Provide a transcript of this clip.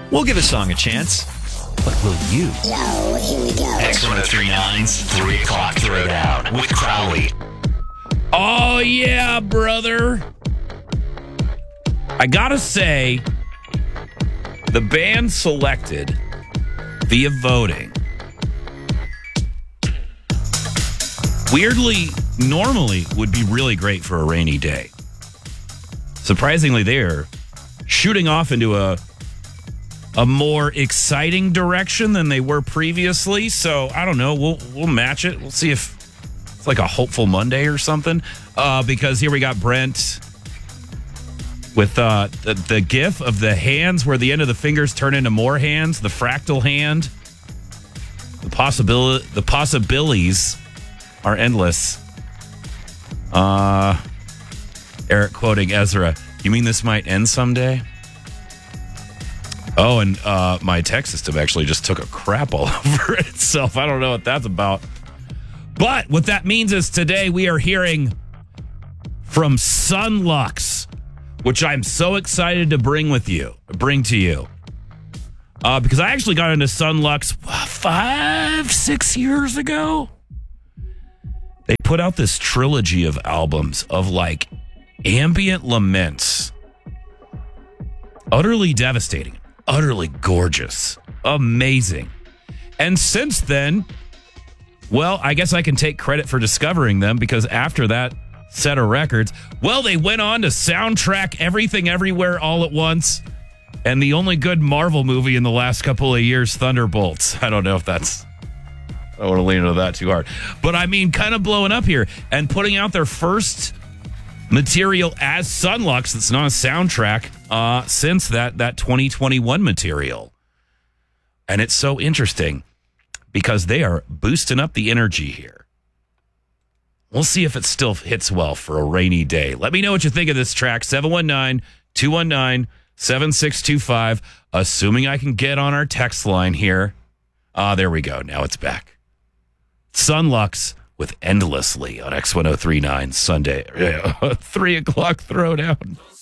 We'll give a song a chance. But will you? So, here we go. X1039's 3 o'clock throwdown with Crowley. Oh, yeah, brother. I gotta say, the band selected via voting, weirdly, normally would be really great for a rainy day. Surprisingly, they're shooting off into a more exciting direction than they were previously. So I don't know. We'll match it. We'll see if it's like a hopeful Monday or something. Because here we got Brent with the gif of the hands where the end of the fingers turn into more hands, the fractal hand. The possibilities are endless. Eric quoting Ezra, "You mean this might end someday?" Oh, and my text system actually just took a crap all over itself. I don't know what that's about. But what that means is today we are hearing from Sunlux, which I'm so excited to bring to you. Because I actually got into Sunlux 5-6 years ago. They put out this trilogy of albums of like ambient laments. Utterly devastating. Utterly gorgeous. Amazing. And since then, well, I guess I can take credit for discovering them because after that set of records, well, they went on to soundtrack Everything Everywhere All at Once and the only good Marvel movie in the last couple of years, Thunderbolts. I don't know if that's... I don't want to lean into that too hard. But I mean, kind of blowing up here and putting out their first material as Sunlux that's not a soundtrack since that 2021 material. And it's so interesting because they are boosting up the energy here. We'll see if it still hits well for a rainy day. Let me know what you think of this track. 719-219-7625. Assuming I can get on our text line here. There we go. Now it's back. Sunlux with Endlessly on X1039 Sunday. 3 o'clock throwdown.